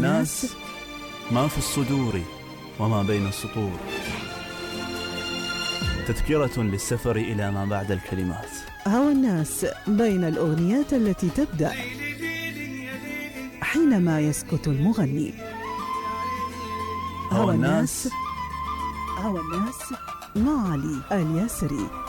الناس ما في الصدور وما بين السطور، تذكرة للسفر إلى ما بعد الكلمات. هوى الناس بين الأغنيات التي تبدأ حينما يسكت المغني. هوى الناس مع علي الياسري.